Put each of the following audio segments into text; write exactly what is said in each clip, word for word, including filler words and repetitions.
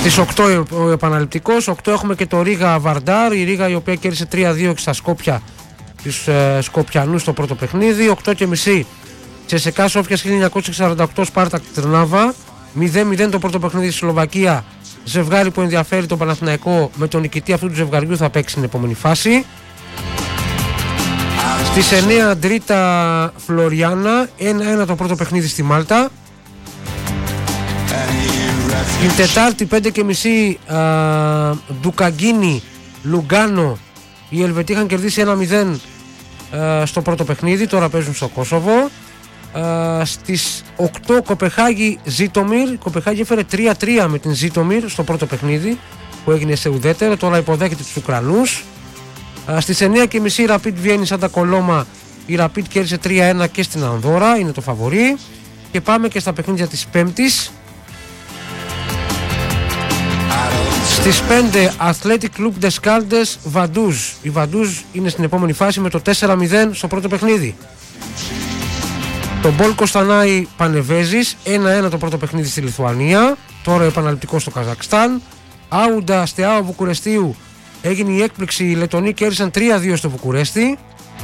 Στις οκτώ ο επαναληπτικός, οκτώ έχουμε και το Ρίγα Βαρντάρ, η Ρίγα η οποία κέρδισε τρία δύο στα Σκόπια τους ε, Σκοπιανούς στο πρώτο παιχνίδι. Οκτώ και μισή Τσεσεκά Σόφια χίλια εννιακόσια σαράντα οκτώ Σπάρτακ Τρνάβα, μηδέν μηδέν το πρώτο παιχνίδι στη Σλοβακία, ζευγάρι που ενδιαφέρει τον Παναθηναϊκό, με τον νικητή αυτού του ζευγαριού θα παίξει στην επόμενη φάση. Στις εννέα Ντρίτα Φλωριάνα, ένα ένα το πρώτο παιχνίδι στη Μάλτα. Την Τετάρτη πέντε και μισή Ντουκαγκίνη Λουγκάνο, οι Ελβετοί είχαν κερδίσει ένα μηδέν α, στο πρώτο παιχνίδι, τώρα παίζουν στο Κόσοβο. Α, στις οκτώ Κοπεχάγη Ζίτομιρ, η Κοπεχάγη έφερε τρία τρία με την Ζίτομιρ στο πρώτο παιχνίδι που έγινε σε ουδέτερο, τώρα υποδέχεται τους Ουκρανούς. Α, στις εννέα και μισή Rapid Βιέννη Σάντα Κολόμα, η Rapid κέρδισε τρία ένα και στην Ανδώρα, είναι το φαβορί. Και πάμε και στα παιχνίδια της Πέμπτης. Στις πέντε Athletic Club Descaldes Βαντούζ. Η Βαντούζ είναι στην επόμενη φάση με το τέσσερα μηδέν στο πρώτο παιχνίδι. Το Μπολ Κοστανάη Πανεβέζης, ένα ένα το πρώτο παιχνίδι στη Λιθουανία, τώρα επαναληπτικό στο Καζακστάν. Άουντα Στεάο Βουκουρεστίου, έγινε η έκπληξη, οι Λετονοί κέρδισαν τρία δύο στο Βουκουρέστι.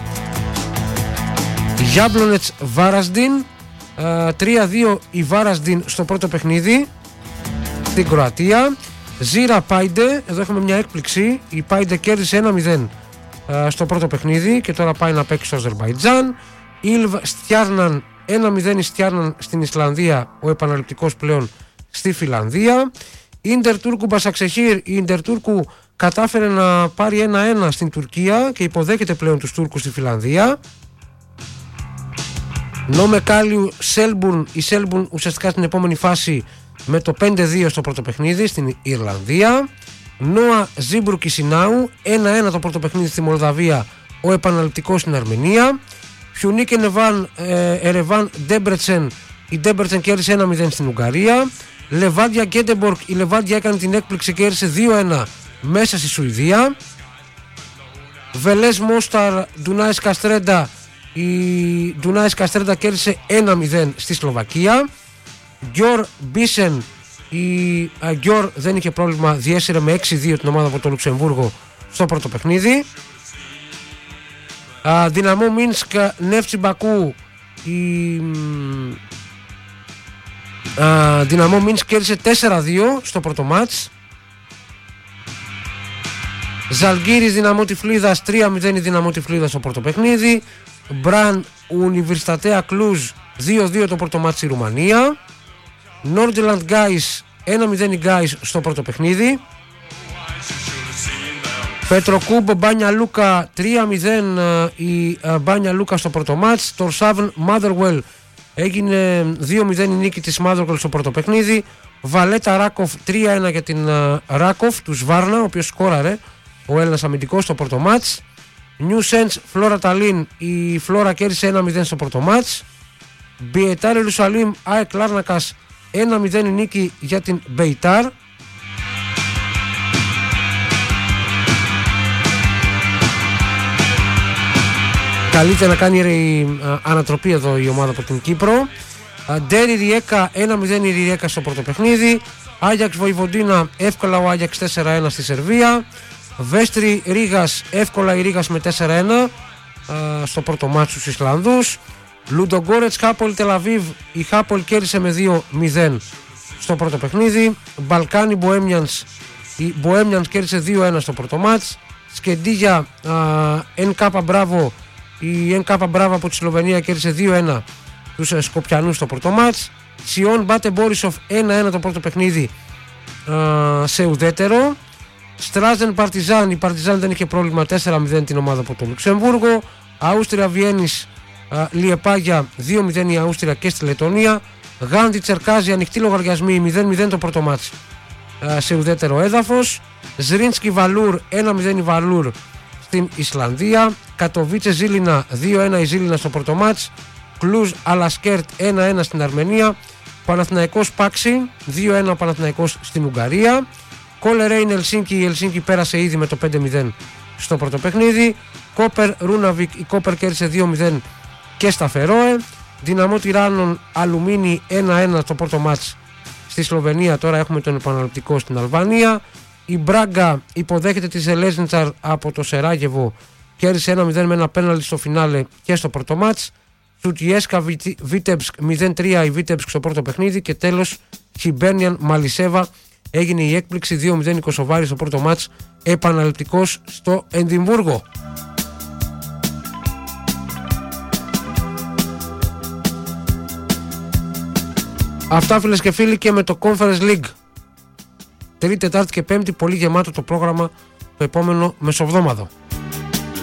Γιάμπλονετς Βάρασντιν, τρία δύο η Βάρασντιν στο πρώτο παιχνίδι στην Κροατία. Ζήρα Πάιντε, εδώ έχουμε μια έκπληξη, η Πάιντε κέρδισε ένα μηδέν στο πρώτο παιχνίδι και τώρα πάει να παίξει στο Αζερμπαϊτζάν. Ιλβ Στιάρναν, ένα μηδέν η Στιάρναν στην Ισλανδία, ο επαναληπτικός πλέον στη Φιλανδία. Ίντερ Τούρκου Μπασαξεχήρ, η Ίντερ Τούρκου κατάφερε να πάρει ένα ένα στην Τουρκία και υποδέχεται πλέον τους Τούρκους στη Φιλανδία. Νόμε Κάλιου Σέλμπουρν, η Σέλμπουρν ουσιαστικά στην επόμενη φάση με το πέντε δύο στο πρώτο παιχνίδι στην Ιρλανδία. Νόα Ζίμπρου Κισινάου, ένα ένα το πρώτο παιχνίδι στη Μολδαβία, ο επαναληπτικός στην Αρμενία. Πιουνίκ Νεβάν Ερεβάν Ντέμπρετσεν, η Ντέμπρετσεν κέρδισε ένα μηδέν στην Ουγγαρία. Λεβάντια Γκέντεμπορκ, η Λεβάντια έκανε την έκπληξη, κέρδισε δύο ένα μέσα στη Σουηδία. Βελές Μόσταρ Ντουνάης Καστρέντα, η Ντουνάης Καστρέντα κέρδισε ένα μηδέν στη Σλοβακία. Γκιόρ Μπίσεν, η Γκιόρ δεν είχε πρόβλημα, διέσυρε με έξι δύο την ομάδα από το Λουξεμβούργο στο πρώτο παιχνίδι. Δυναμό Μίνσκ Νεύτσι Μπακού, η α, Δυναμό Μίνσκ κέρδισε τέσσερα δύο στο πρώτο μάτς. Ζαλγκύρης Δυναμό Τυφλίδας, τρία μηδέν η Δυναμό Τυφλίδας στο πρώτο παιχνίδι. Μπραν Ουνιβερστατέα Κλούζ, δύο δύο το πρώτο μάτς στη Ρουμανία. Νόρντιλαντ Γκάις, ένα μηδέν η Γκάις στο πρώτο παιχνίδι. Πετροκούμπ Μπάνια Λούκα, τρία μηδέν η Μπάνια Λούκα στο πρώτο μάτς. Τορσάβν Μάδερουελ, έγινε δύο μηδέν η νίκη της Μάδερουελ στο πρώτο παιχνίδι. Βαλέτα Ράκοφ, τρία ένα για την Ράκοφ του Σβάρνα, ο οποίος σκόραρε ο Έλληνας αμυντικός στο πρώτο μάτς. Νιου Σέντς Φλόρα Ταλίν, η Φλόρα κέρδισε ένα μηδέν στο πρώτο μάτς. Μπιετάρ Ιερουσαλήμ ΑΕΚ Λάρνακας, ένα μηδέν η νίκη για την Μπεϊτάρ. Καλείται να κάνει η ανατροπή εδώ η ομάδα από την Κύπρο. Ντέρι Ριέκα, ένα μηδέν η Ριέκα στο πρώτο παιχνίδι. Άγιαξ Βοηβοντίνα, εύκολα ο Άγιαξ τέσσερα ένα στη Σερβία. Βέστρι Ρίγας, εύκολα η Ρίγας με τέσσερα ένα στο πρώτο μάτσο στους Ισλανδούς. Λουντογκόρετς Χάπολ Τελαβίβ, η Χάπολ κέρδισε με δύο μηδέν στο πρώτο παιχνίδι. Μπαλκάνι Μποέμιανς, η Μποέμιανς κέρδισε δύο ένα στο πρώτο μάτς. Σκεντίγια Εν Κάπα Μπράβο, η Εν Κάπα Μπράβο από τη Σλοβενία κέρδισε δύο ένα τους Σκοπιανούς στο πρώτο μάτς. Σιόν Μπάτε Μπόρισοφ, ένα ένα το πρώτο παιχνίδι α, σε ουδέτερο. Στράζεν Παρτιζάν, η Παρτιζάν δεν είχε πρόβλημα, τέσσερα μηδέν την ομάδα από το Λουξεμβούργο. Αούστρια Βιέννης Λιεπάγια, δύο μηδέν η Αούστρια και στη Λετωνία. Γάντι Τσερκάζη, ανοιχτή λογαριασμή, μηδέν μηδέν το πρώτο μάτς σε ουδέτερο έδαφος. Ζρίνσκι Βαλούρ, ένα μηδέν η Βαλούρ στην Ισλανδία. Κατοβίτσε Ζήλινα, δύο ένα η Ζήλινα στο πρώτο μάτς. Κλουζ Αλασκέρτ, ένα ένα στην Αρμενία. Παναθηναϊκός Πάξη, δύο ένα ο Παναθηναϊκός στην Ουγγαρία. Κόλερέιν Ελσίνκι, η Ελσίνκι πέρασε ήδη με το πέντε μηδέν στο πρώτο παιχνίδι. Κόπερ Ρούναβικ, η Κόπερ κέρδισε δύο μηδέν και στα Φερόε. Δυναμό Τυράννων Αλουμίνι, ένα ένα το πρώτο μάτς στη Σλοβενία τώρα έχουμε τον επαναληπτικό στην Αλβανία. Η Μπράγκα υποδέχεται τη Ζελέζνιτσαρ από το Σεράγεβο, κέρδισε ένα μηδέν με ένα πέναλτι στο φινάλε και στο πρώτο μάτς. Σουτιέσκα Βίτεμπσκ μηδέν τρία η Βίτεμπσκ στο πρώτο παιχνίδι και τέλος Χιμπέρνιαν Μαλισέβα έγινε η έκπληξη δύο μηδέν η Κωσοβάρη στο πρώτο μάτς, επαναληπτικός στο Εδιμβούργο. Αυτά φίλες και φίλοι και με το Conference League. Τρίτη, Τετάρτη και Πέμπτη πολύ γεμάτο το πρόγραμμα το επόμενο μεσοβδόμαδο.